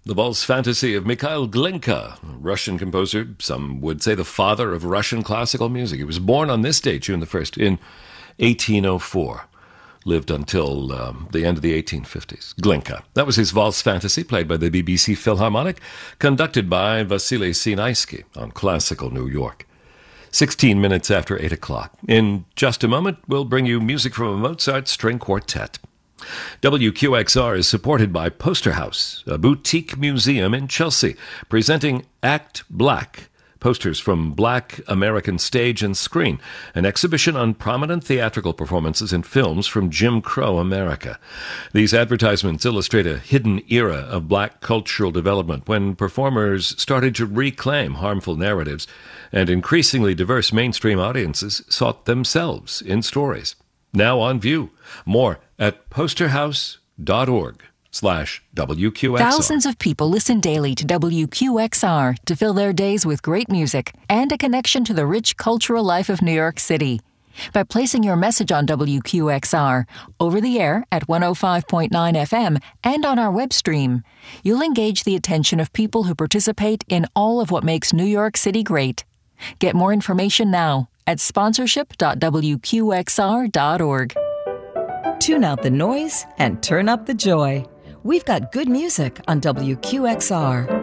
The Waltz Fantasy of Mikhail Glinka, a Russian composer, some would say the father of Russian classical music. He was born on this date, June the 1st, in 1804. Lived until the end of the 1850s. Glinka. That was his Waltz Fantasy, played by the BBC Philharmonic, conducted by Vasily Sinaisky on Classical New York. 16 minutes after 8 o'clock. In just a moment, we'll bring you music from a Mozart string quartet. WQXR is supported by Poster House, a boutique museum in Chelsea, presenting Act Black, posters from Black American stage and screen, an exhibition on prominent theatrical performances in films from Jim Crow America. These advertisements illustrate a hidden era of black cultural development when performers started to reclaim harmful narratives and increasingly diverse mainstream audiences sought themselves in stories. Now on view. More at posterhouse.org/WQXR. Thousands of people listen daily to WQXR to fill their days with great music and a connection to the rich cultural life of New York City. By placing your message on WQXR, over the air at 105.9 FM and on our web stream, you'll engage the attention of people who participate in all of what makes New York City great. Get more information now at sponsorship.wqxr.org. Tune out the noise and turn up the joy. We've got good music on WQXR.